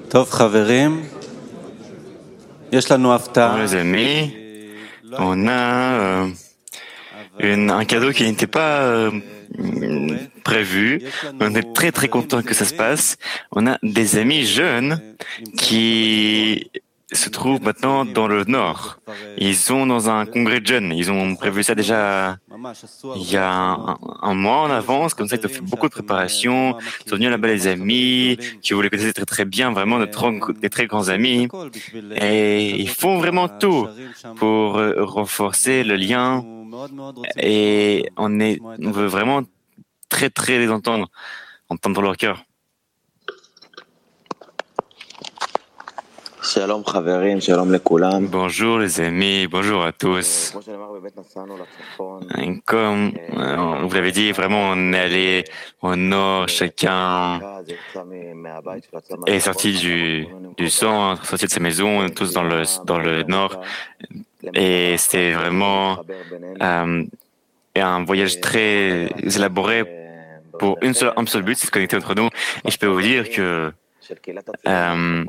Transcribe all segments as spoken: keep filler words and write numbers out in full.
טוב, חברים, יש לנו הפתעה. Bon, les amis, on a euh, une- un cadeau qui n'était pas euh, prévu. On est très très content que ça se passe. On a des amis jeunes qui se trouvent maintenant dans le nord. Ils sont dans un congrès de jeunes. Ils ont prévu ça déjà il y a un, un mois en avance. Comme ça, ils ont fait beaucoup de préparations. Ils sont venus là-bas les amis, qui vous les connaissez très très bien, vraiment de tr- des très grands amis. Et ils font vraiment tout pour euh, renforcer le lien. Et on est, on veut vraiment très très les entendre, entendre leur cœur. Shalom חברים, שלום לכולם. Bonjour les amis, bonjour à tous. Et comme euh, vous l'avez dit, vraiment on est allé au nord, chacun est sorti du, du centre, sorti de sa maison, tous dans le, dans le nord. Et c'était vraiment euh, un voyage très élaboré pour une seule, un seul but, c'est de se connecter entre nous. Et je peux vous dire que euh,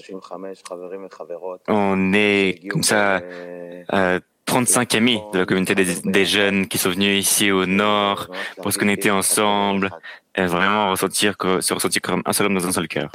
on est comme ça euh, trente-cinq amis de la communauté des, des jeunes qui sont venus ici au nord pour se connecter ensemble et vraiment ressentir, se ressentir comme un seul homme dans un seul cœur.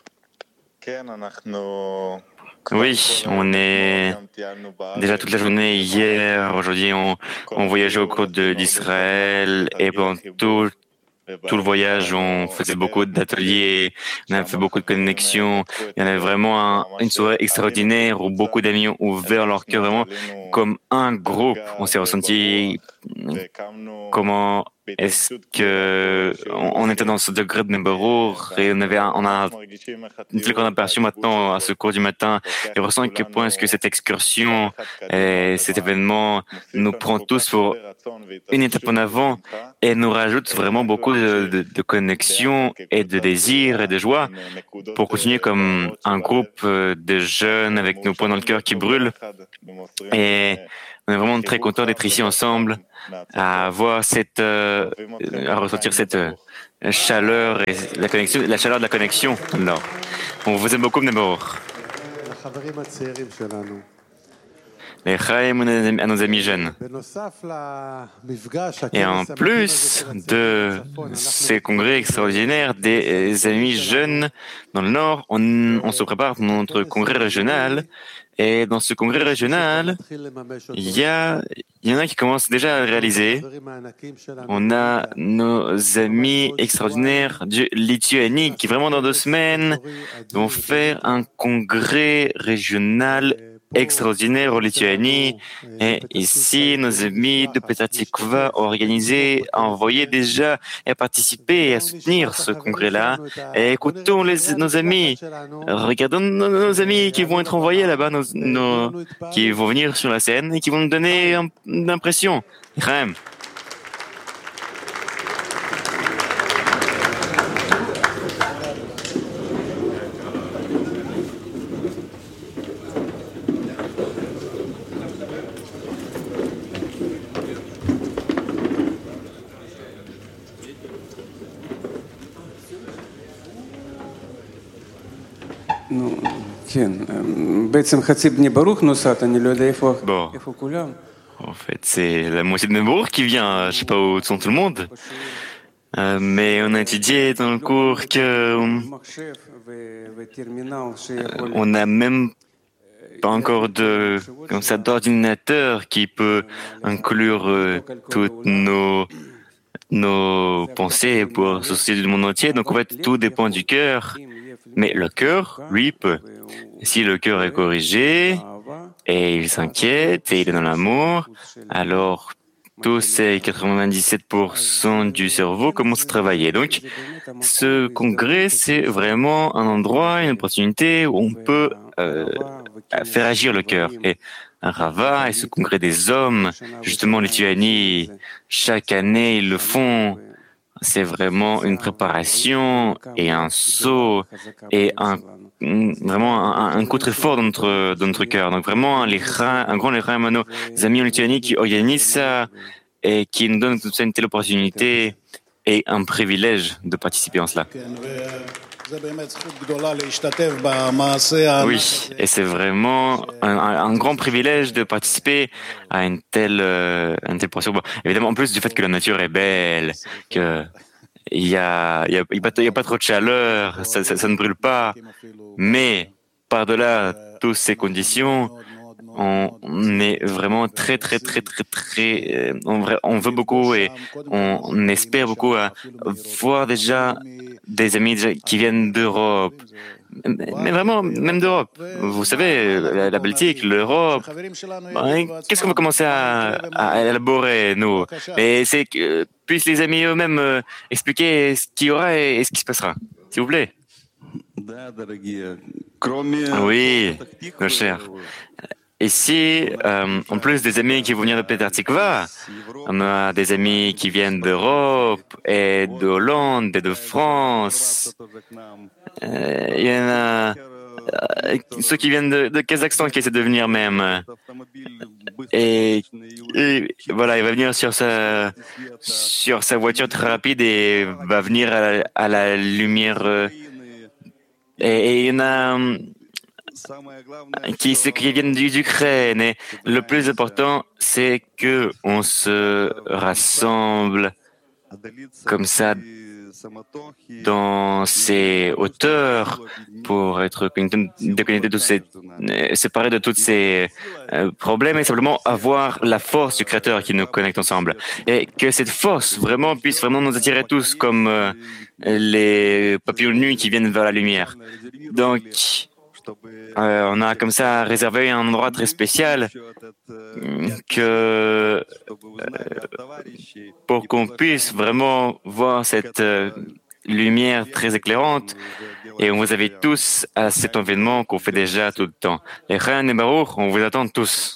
Oui, on est déjà toute la journée hier, aujourd'hui on, on voyageait au cours de- d'Israël et pendant tout tout le voyage, on faisait beaucoup d'ateliers, on a fait beaucoup de connexions. Il y en avait vraiment un- une soirée extraordinaire où beaucoup d'amis ont ouvert leur cœur vraiment comme un groupe. On s'est ressenti comment est-ce que on, on était dans ce degré de Nemberour et on avait un, on a une très grande aperçu maintenant à ce cours du matin et on ressent à quel point est-ce que cette excursion et cet événement nous prend tous pour une étape en avant et nous rajoute vraiment beaucoup de, de, de connexion et de désir et de joie pour continuer comme un groupe de jeunes avec nos points dans le cœur qui brûlent. Et on est vraiment très content d'être ici ensemble, à avoir cette, euh, à ressentir cette euh, chaleur et la connexion, la chaleur de la connexion. Alors, on vous aime beaucoup, Mnebor. Les Chaim à nos amis jeunes. Et en plus de ces congrès extraordinaires des amis jeunes dans le Nord, on, on se prépare pour notre congrès régional. Et dans ce congrès régional, il y a, il y en a qui commencent déjà à le réaliser. On a nos amis extraordinaires de Lituanie qui vraiment dans deux semaines vont faire un congrès régional extraordinaire en Lituanie. Et ici, nos amis de Petah Tikva ont organisé, envoyé déjà et participé et à soutenir ce congrès-là. Et écoutons les, nos amis. Regardons nos, nos amis qui vont être envoyés là-bas, nos, nos, qui vont venir sur la scène et qui vont nous donner un, une impression. Chaim. Bon, en fait, c'est la moitié de Nembourg qui vient, je sais pas où sont tout le monde. Euh, mais on a étudié dans le cours que euh, on n'a même pas encore de comme ça d'ordinateur qui peut inclure euh, toutes nos nos pensées pour associer du monde entier. Donc en fait, tout dépend du cœur. Mais le cœur, lui, peut. Si le cœur est corrigé et il s'inquiète et il est dans l'amour, alors tous ces quatre-vingt-dix-sept pour cent du cerveau commencent à travailler. Donc, ce congrès, c'est vraiment un endroit, une opportunité où on peut euh, faire agir le cœur. Et un Rava et ce congrès des hommes, justement, en Lituanie, chaque année, ils le font. C'est vraiment une préparation et un saut et un vraiment un, un coup très fort dans notre dans notre cœur. Donc vraiment les un grand les à nos amis en Lituanie qui organisent ça et qui nous donnent toute ça une telle opportunité et un privilège de participer en cela. Oui, et c'est vraiment un, un grand privilège de participer à une telle, euh, une telle procédure. Bon, évidemment, en plus du fait que la nature est belle, que il y a, il y a, il y a, pas, il y a pas trop de chaleur, ça, ça, ça ne brûle pas, mais par-delà toutes ces conditions, on, on est vraiment très, très, très, très, très, euh, on, vra- on veut beaucoup et on, on espère beaucoup à voir déjà des amis déjà qui viennent d'Europe, mais mais vraiment même d'Europe. Vous savez, la, la Baltique, l'Europe, ben, qu'est-ce qu'on va commencer à, à élaborer, nous? Mais c'est que puissent les amis eux-mêmes euh, expliquer ce qu'il y aura et, et ce qui se passera, s'il vous plaît. Oui, mon cher. Ici, euh, en plus des amis qui vont venir de Peter Tikva, on a des amis qui viennent d'Europe et de Hollande et de France. Euh, il y en a euh, ceux qui viennent de, de Kazakhstan qui essaient de venir même. Et, et voilà, il va venir sur sa sur sa voiture très rapide et va venir à la, à la lumière. euh, et, et il y en a euh, qui, ceux qui viennent du- d'Ukraine. Et le plus important, c'est que on se rassemble comme ça dans ces hauteurs pour être connecté, déconnecté de tous ces, euh, séparé de tous ces euh, problèmes et simplement avoir la force du Créateur qui nous connecte ensemble. Et que cette force vraiment puisse vraiment nous attirer tous comme euh, les papillons de nuit qui viennent vers la lumière. Donc, euh, on a comme ça réservé un endroit très spécial euh, que pour qu'on puisse vraiment voir cette euh, lumière très éclairante. Et on vous invite tous à cet événement qu'on fait déjà tout le temps. Et Ran et Baruch, on vous attend tous.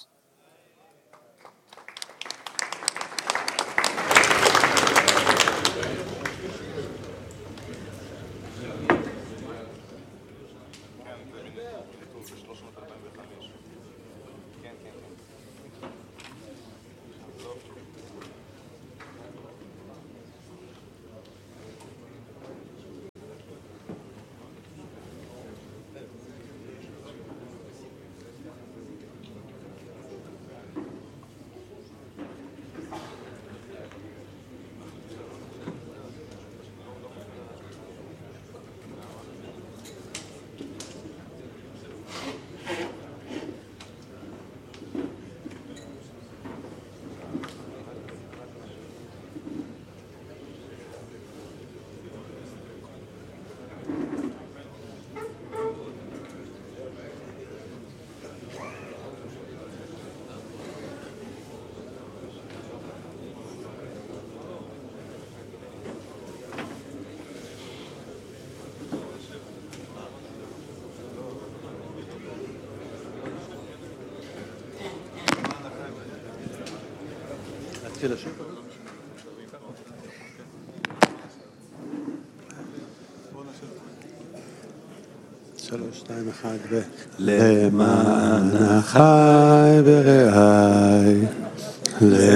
שלוש, שתיים, אחד, ו... למען החי ורעי